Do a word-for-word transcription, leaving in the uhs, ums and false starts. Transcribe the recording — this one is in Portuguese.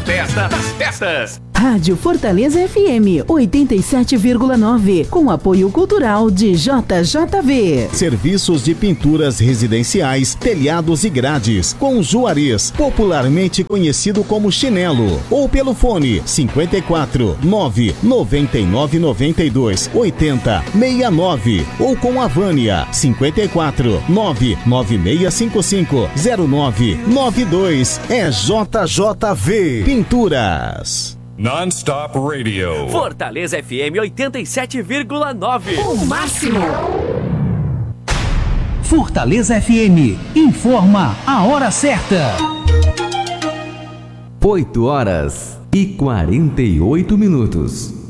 festa das festas. Rádio Fortaleza F M oitenta e sete vírgula nove, com apoio cultural de J J V. Serviços de pinturas residenciais, telhados e grades, com Juarez, popularmente conhecido como Chinelo, ou pelo fone cinquenta e quatro, nove noventa e nove noventa e dois, oitenta, sessenta e nove, ou com a Vânia cinquenta e quatro, nove nove seis cinco cinco, zero nove nove dois. É J J V Pinturas. Non-Stop Radio. Fortaleza F M oitenta e sete vírgula nove. O máximo. Fortaleza F M informa a hora certa. oito horas e quarenta e oito minutos.